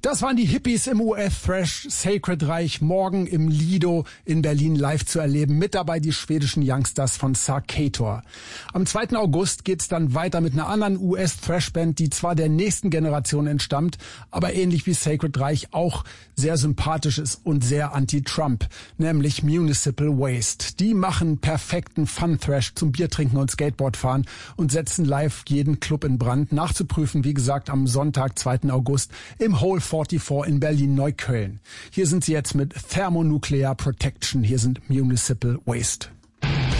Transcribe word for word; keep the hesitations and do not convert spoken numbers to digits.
Das waren die Hippies im U S-Thrash Sacred Reich, morgen im Lido in Berlin live zu erleben. Mit dabei die schwedischen Youngsters von Sarkator. Am zweiten August geht's dann weiter mit einer anderen U S-Thrash-Band, die zwar der nächsten Generation entstammt, aber ähnlich wie Sacred Reich auch sehr sympathisch ist und sehr anti-Trump, nämlich Municipal Waste. Die machen perfekten Fun-Thrash zum Biertrinken und Skateboardfahren und setzen live jeden Club in Brand. Nachzuprüfen, wie gesagt, am Sonntag, zweiten August im Hole vierundvierzig in Berlin-Neukölln. Hier sind sie jetzt mit Thermonuclear Protection. Hier sind Municipal Waste.